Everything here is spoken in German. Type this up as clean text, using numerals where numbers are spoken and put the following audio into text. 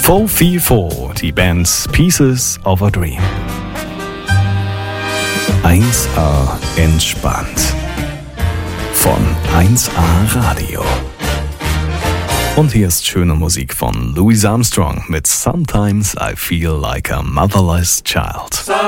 444, die Band Pieces of a Dream. 1A entspannt. Von 1A Radio. Und hier ist schöne Musik von Louis Armstrong mit Sometimes I Feel Like a Motherless Child.